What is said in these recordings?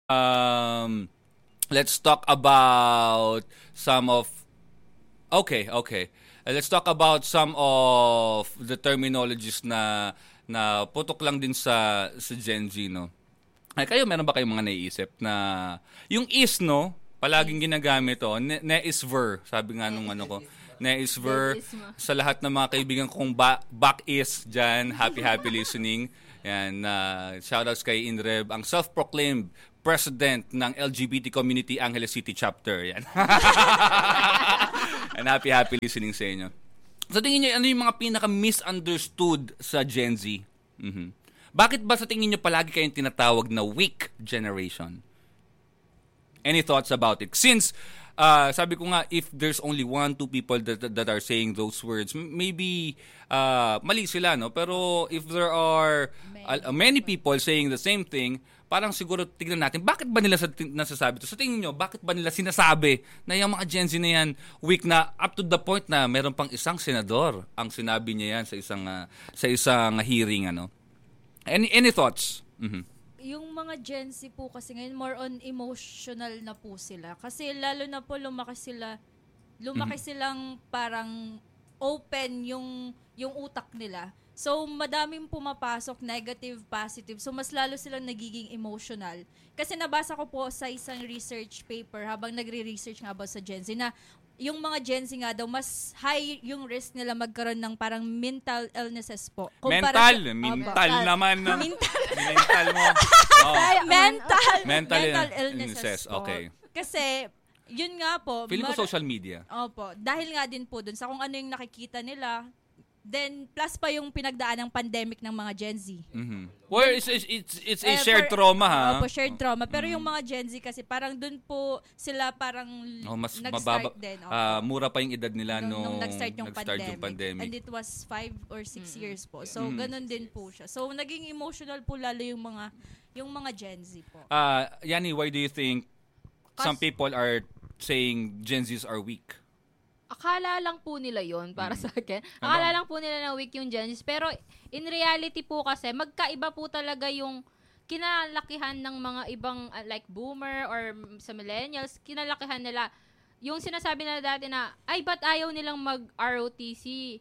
Let's talk about some of Okay, okay. Let's talk about some of the terminologies na putok lang din sa Gen Z, no. Ay, kayo meron ba kayong mga naiisip na yung is, no? Palaging ginagamit to. Ne is ver, sabi nga nung ano ko. Ne is ver sa lahat ng mga kaibigan kong back is diyan. Happy listening. Yan, shoutouts kay Inreb, ang self-proclaimed president ng LGBT community Angeles City chapter. Yan. And happy listening sa inyo. Sa tingin niyo, ano yung mga pinaka-misunderstood sa Gen Z? Mm-hmm. Bakit ba sa tingin niyo palagi kayong tinatawag na weak generation? Any thoughts about it? Since, sabi ko nga, if there's only 1-2 people that are saying those words, maybe mali sila, no? Pero if there are many people saying the same thing, parang siguro tignan natin, bakit ba nila nasasabi ito? Sa tingin nyo, bakit ba nila sinasabi na yung mga Gen Z na yan weak na up to the point na meron pang isang senador ang sinabi niya yan sa isang hearing, ano? Any thoughts? Mm-hmm. Yung mga Gen Z po kasi ngayon, more on emotional na po sila. Kasi lalo na po lumaki silang parang open yung utak nila. So, madaming pumapasok, negative, positive. So, mas lalo silang nagiging emotional. Kasi nabasa ko po sa isang research paper habang nagre-research nga about sa Gen Z na yung mga Gen Z nga daw, mas high yung risk nila magkaroon ng parang mental illnesses po. Mental naman. Mental mo. Oh. Mental illnesses po. Okay. Kasi, yun nga po. Feeling ko social media. Opo. Dahil nga din po dun sa kung ano yung nakikita nila. Then, plus pa yung pinagdaan ng pandemic ng mga Gen Z. Mm-hmm. Well, it's a shared trauma, ha? Opo, shared trauma. Pero yung mga Gen Z kasi, parang dun po sila parang mas nag-start din. Mura pa yung edad nila nung nag-start yung pandemic. And it was 5 or 6 years po. So, ganun din po siya. So, naging emotional po lalo yung mga Gen Z po. Yani, why do you think some people are saying Gen Zs are weak? Akala lang po nila yon para sa akin. Akala lang po nila na weak yung Gen Z. Pero in reality po kasi, magkaiba po talaga yung kinalakihan ng mga ibang like boomer or sa millennials, kinalakihan nila. Yung sinasabi na dati na, ay ba't ayaw nilang mag-ROTC?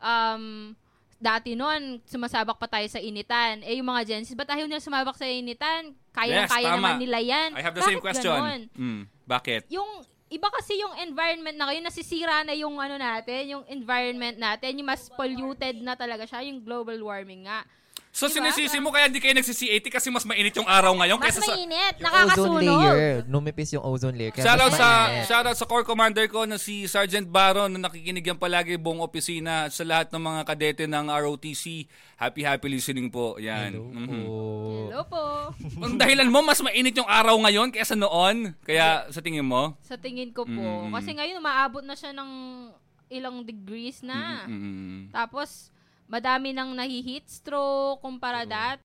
Dati noon, sumasabak pa tayo sa initan. Yung mga Gen Z, ba't ayaw nila sumabak sa initan? Kaya naman nila yan. I have the same question. Bakit? Yung iba kasi yung environment na ngayon, nasisira na yung yung environment natin, yung mas polluted na talaga siya, yung global warming nga. So, diba? Sinisisi mo kaya hindi kayo nagsi-C80 kasi mas mainit yung araw ngayon mas kaysa mainit, Ozone nakakasunog. layer. Numipis yung ozone layer. Shoutout sa core commander ko na si Sergeant Baron na nakikinig yan palagi buong opisina at sa lahat ng mga kadete ng ROTC. Happy listening po. Yan. Hello po. Ang dahilan mo, mas mainit yung araw ngayon kaysa noon? Kaya sa tingin mo? Sa tingin ko po. Kasi ngayon, umaabot na siya ng ilang degrees na. Tapos, madami nang nahi-heat stroke kumpara dati.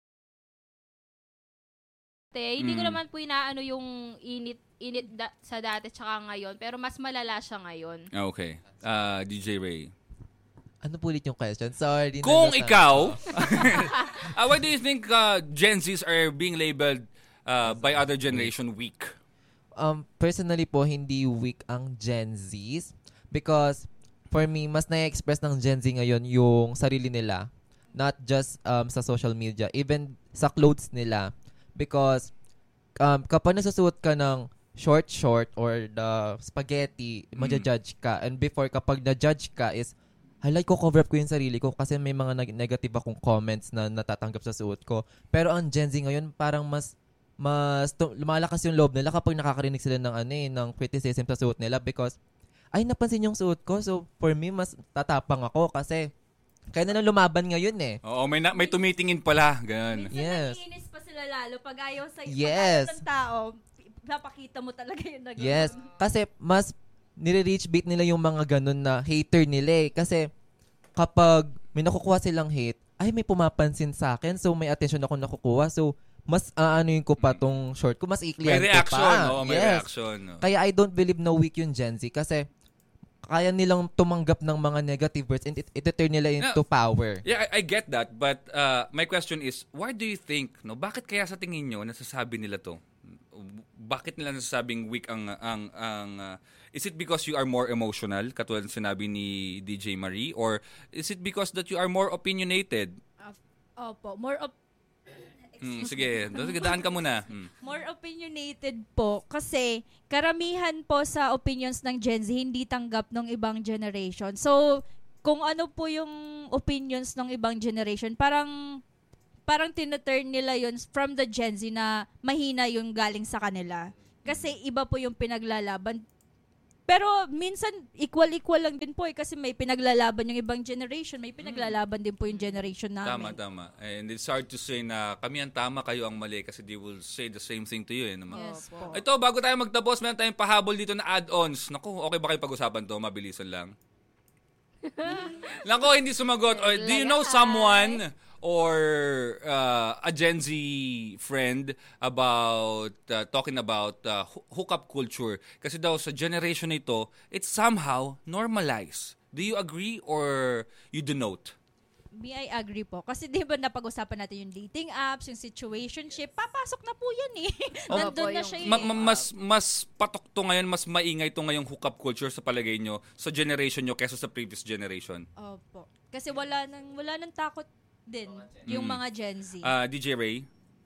Hindi ko naman po inaano yung init sa dati tsaka ngayon. Pero mas malala siya ngayon. Okay. DJ Ray. Ano po ulit yung question? Sorry. Kung ikaw, why do you think Gen Zs are being labeled by other generation weak? Personally po, hindi weak ang Gen Zs. Because for me, mas na-express ng Gen Z ngayon yung sarili nila. Not just sa social media, even sa clothes nila. Because kapag nasusuot ka ng short or the spaghetti, maja-judge ka. And before, kapag na-judge ka is, ko cover up ko yung sarili ko kasi may mga negative akong comments na natatanggap sa suot ko. Pero ang Gen Z ngayon, parang mas lumalakas yung loob nila kapag nakakarinig sila ng criticism sa suot nila because napansin yung suot ko. So, for me, mas tatapang ako kasi kaya na lang lumaban ngayon eh. Oo, may tumitingin pala. Ganun. Minsan nakikinis pa sila lalo pag ayaw sa'yo. Yes. Pag ng tao, napakita mo talaga yung nagano. Yes. Kasi mas nire-reach bait nila yung mga ganun na hater nila eh. Kasi kapag may nakukuha silang hate, may pumapansin sa akin. So, may attention ako nakukuha. So, mas aanuin ko pa tong short ko. Mas i-clear ko pa. May reaction. Kaya I don't believe na weak yung Gen Z kasi kaya nilang tumanggap ng mga negative words and it turn nila into power. Yeah, I get that. But my question is, why do you think, bakit kaya sa tingin nyo nasasabi nila to? bakit nila nasasabing weak is it because you are more emotional, katulad ng sinabi ni DJ Marie, or is it because that you are more opinionated? Opo, Sige, daan ka muna. more opinionated po kasi karamihan po sa opinions ng Gen Z hindi tanggap ng ibang generation. So, kung ano po yung opinions ng ibang generation, parang tinaturn nila yun from the Gen Z na mahina yung galing sa kanila. Kasi iba po yung pinaglalaban. Pero minsan, equal lang din po kasi may pinaglalaban yung ibang generation, may pinaglalaban din po yung generation namin. Tama. And it's hard to say na kami ang tama, kayo ang mali kasi they will say the same thing to you. Yes po. Ito, bago tayo magtapos, meron tayong pahabol dito na add-ons. Naku, okay ba kayo pag-usapan to? Mabilisan lang. Naku, hindi sumagot. Or, do you know someone or a Gen Z friend about talking about hookup culture? Kasi daw sa generation ito, it's somehow normalized. Do you agree or you denote? Me, I agree po. Kasi di ba napag-usapan natin yung dating apps, yung situationship, papasok na po yan eh. Nandun na siya Mas patok to ngayon, mas maingay to ngayong hookup culture sa palagay nyo, sa generation nyo kesa sa previous generation. Opo. Kasi wala nang takot din yung mga Gen Z. DJ Ray?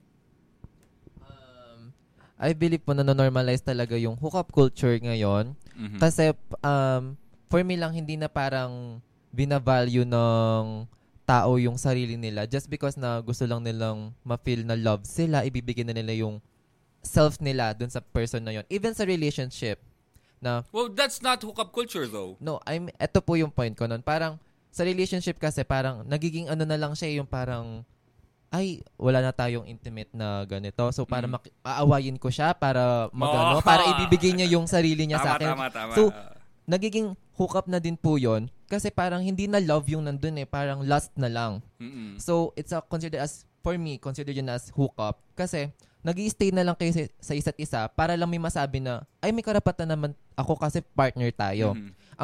I believe po na normalize talaga yung hookup culture ngayon. Kasi for me lang, hindi na parang binavalue ng tao yung sarili nila just because na gusto lang nilang ma-feel na love sila, ibibigay na nila yung self nila dun sa person na yon. Even sa relationship na... Well, that's not hookup culture though. No, ito po yung point ko nun. Parang sa relationship kasi parang nagiging ano na lang siya yung parang ay, wala na tayong intimate na ganito. So, para aawayin ko siya para para ibibigay niya yung sarili niya sa akin. Tama. So, nagiging hookup na din po yon kasi parang hindi na love yung nandun eh. Parang lust na lang. So, it's considered as, for me, considered yun as hookup. Kasi, nag-i-stay na lang kayo sa isa't isa para lang may masabi na, ay, may karapatan naman ako kasi partner tayo.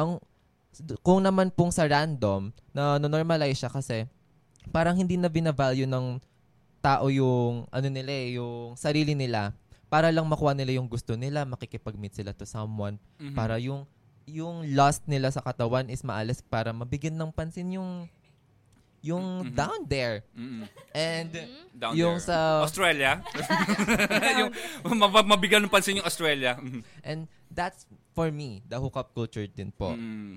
Kung naman pong sa random, na normalize siya kasi, parang hindi na binavalue ng tao yung, yung sarili nila para lang makuha nila yung gusto nila, makikipag-meet sila to someone, para yung lust nila sa katawan is maalis para mabigyan ng pansin yung down there. And down yung there. sa Australia. Yung mabigyan ng pansin yung Australia. And that's for me, the hookup culture din po.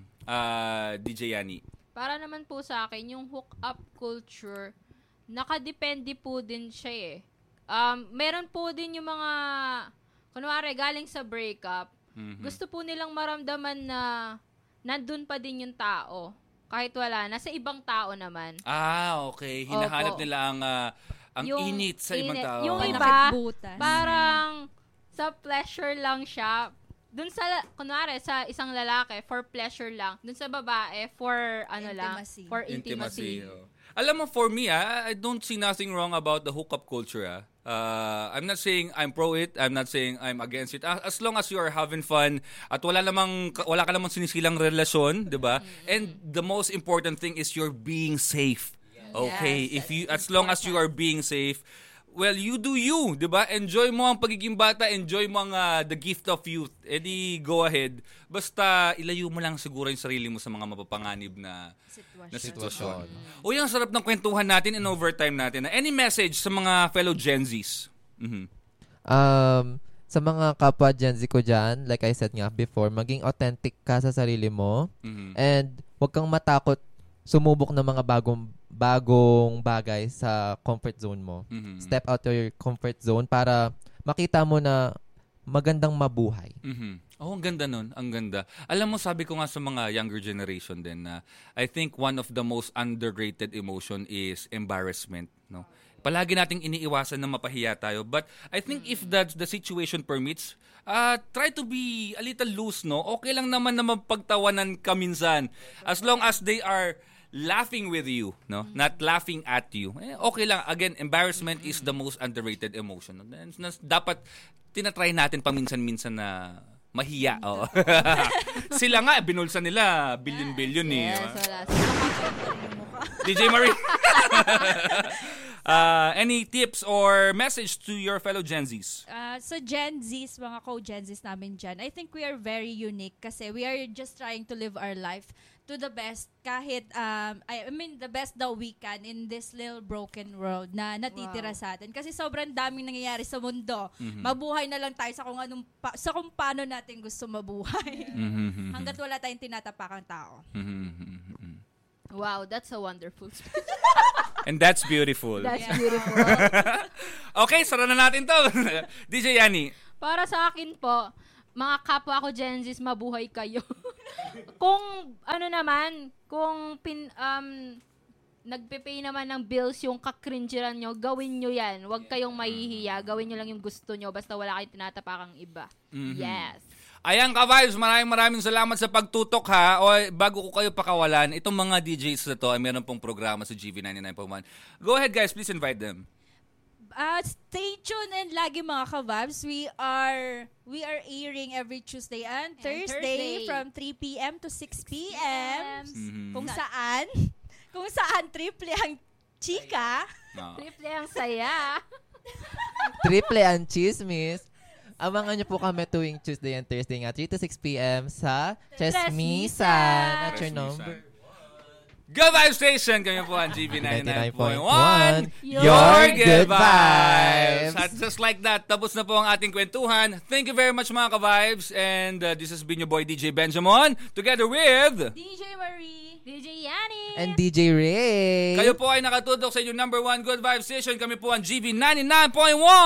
DJ Yani. Para naman po sa akin, yung hookup culture, nakadepende po din siya eh. Meron po din yung mga, kunwari, galing sa breakup, gusto po nilang maramdaman na nandun pa din yung tao. Kahit wala, nasa ibang tao naman. Okay. Hinahanap nila ang init sa ibang tao. Yung iba, parang sa pleasure lang siya. Dun sa, kunwari, sa isang lalaki, for pleasure lang. Dun sa babae, for intimacy. For intimacy. Alam mo, for me, I don't see nothing wrong about the hookup culture. I'm not saying I'm pro it. I'm not saying I'm against it. As long as you are having fun at wala ka namang sinisilang relasyon, 'di ba? And the most important thing is you're being safe. Okay? Yes, As long as you are being safe, well, you do you, 'di ba? Enjoy mo ang pagiging bata, enjoy mo ang the gift of youth. Edi go ahead. Basta ilayo mo lang siguro yung sarili mo sa mga mapapanganib na sitwasyon. Uy, ang sarap ng kwentuhan natin and overtime natin. Any message sa mga fellow Gen Zs? Sa mga kapwa Gen Z ko dyan, like I said nga before, maging authentic ka sa sarili mo and huwag kang matakot sumubok ng mga bagong bagay sa comfort zone mo. Step out of your comfort zone para makita mo na magandang mabuhay. Ang ganda nun. Ang ganda. Alam mo, sabi ko nga sa mga younger generation din na I think one of the most underrated emotion is embarrassment. No? Palagi nating iniiwasan na mapahiya tayo. But I think if that's the situation permits, try to be a little loose, no? Okay lang naman na mapagtawanan ka minsan. As long as they are laughing with you, no? Not laughing at you. Okay lang. Again, embarrassment is the most underrated emotion. Dapat tinatry natin paminsan-minsan na mahiya. Sila nga, binulsa nila billion-billion Yes, eh. wala. DJ Marie. Any tips or message to your fellow Gen Zs? So Gen Zs, mga co-Gen Zs namin dyan, I think we are very unique kasi we are just trying to live our life to the best kahit, the best that we can in this little broken world na natitira sa atin. Kasi sobrang daming nangyayari sa mundo. Mabuhay na lang tayo sa kung paano natin gusto mabuhay. Hanggat wala tayong tinatapakang tao. Wow, that's a wonderful speech. And that's beautiful. That's beautiful. Okay, sara na natin to. DJ Yani. Para sa akin po, mga kapwa ko Gen Zs, mabuhay kayo. Kung nagpe-pay naman ng bills yung kakringeran nyo, gawin nyo yan. Huwag kayong mahihiya. Gawin nyo lang yung gusto nyo basta wala kayong tinatapakang iba. Yes. Ayan ka-vibes, maraming salamat sa pagtutok ha. O bago ko kayo pakawalan, itong mga DJs na to ay meron pong programa sa GV 99.1. Go ahead guys, please invite them. Stay tuned and lagi mga ka-vibes. We are airing every Tuesday and Thursday from 3 p.m. to 6 p.m. Kung saan triple ang chika. Triple ang saya. Triple ang chismis. Abangan niyo po kami tuwing Tuesday and Thursday nga 3 to 6 p.m. sa Chesmisan. At your number. Good Vibes Station! Kami po ang GV 99.1. Your good vibes! At just like that, tapos na po ang ating kwentuhan. Thank you very much mga ka-vibes. And this has been your boy DJ Benjamin. Together with DJ Marie, DJ Yani, and DJ Ray. Kayo po ay nakatutok sa inyong number 1 Good Vibes Station. Kami po ang GV 99.1.